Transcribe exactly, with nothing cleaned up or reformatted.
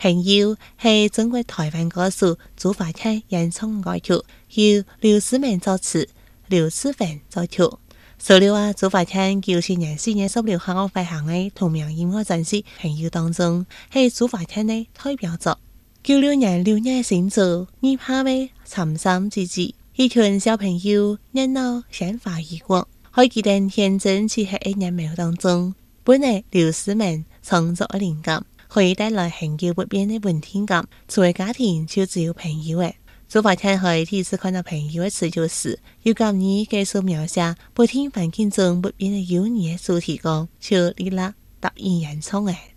朋友係中國台灣歌手朱華強演唱歌曲，由劉思明作詞，劉志芬作曲。所料啊，朱華強九七年四月十六號發行嘅同名音樂專輯《朋友》當中，係朱華強嘅代表作。九六年六月新作《二拍尾參三之子》，一群小朋友熱鬧鮮花一朵，還記得天真漆黑一年秒當中，本來劉思明創作嘅靈感，可以帶來恆久不變嘅溫馨感。作為家庭就只有朋友誒。朱華強喺第一次看到朋友嘅詞句時，有感而繼續描寫不聽環境中不變嘅幼兒嘅主題歌，就立刻答應演唱誒。